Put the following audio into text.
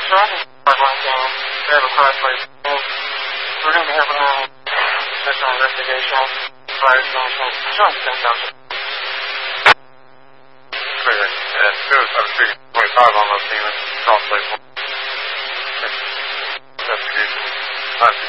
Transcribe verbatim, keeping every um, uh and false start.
driving part line down. They have a crossway. We're going to have an additional investigation. Fire extinguishing. Showing ten thousand. Clear. Yeah, two seven three twenty-five on those demons. Cross place. Investigation. Five